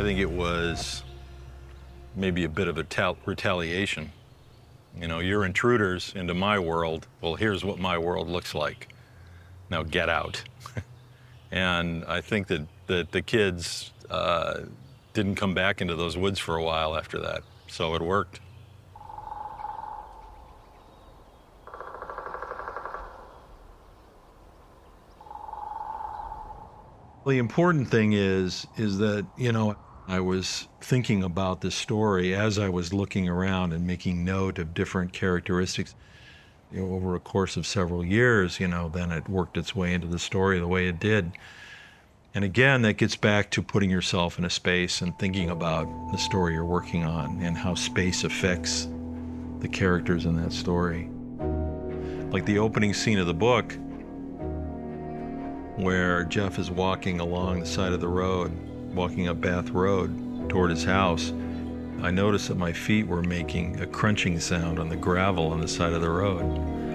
think it was maybe a bit of a retaliation. You know, you're intruders into my world. Well, here's what my world looks like. Now get out. And I think that the kids didn't come back into those woods for a while after that. So it worked. The important thing is that, you know, I was thinking about this story as I was looking around and making note of different characteristics. You know, over a course of several years, you know, then it worked its way into the story the way it did. And again, that gets back to putting yourself in a space and thinking about the story you're working on and how space affects the characters in that story. Like the opening scene of the book, where Jeff is walking along the side of the road, walking up Bath Road toward his house. I noticed that my feet were making a crunching sound on the gravel on the side of the road.